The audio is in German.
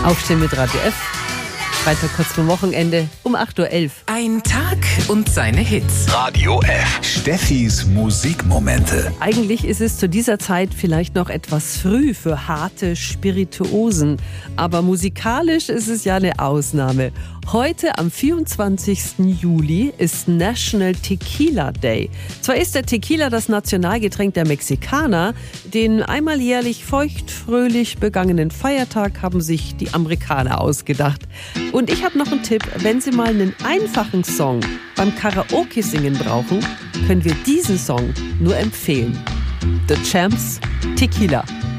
Aufstehen mit Radio F. Freitag kurz vor Wochenende um 8.11 Uhr. Ein Tag und seine Hits. Radio F. Steffis Musikmomente. Eigentlich ist es zu dieser Zeit vielleicht noch etwas früh für harte Spirituosen. Aber musikalisch ist es ja eine Ausnahme. Heute am 24. Juli ist National Tequila Day. Zwar ist der Tequila das Nationalgetränk der Mexikaner, den einmal jährlich feuchtfröhlich begangenen Feiertag haben sich die Amerikaner ausgedacht. Und ich habe noch einen Tipp, wenn Sie mal einen einfachen Song beim Karaoke-Singen brauchen, können wir diesen Song nur empfehlen. The Champs, Tequila.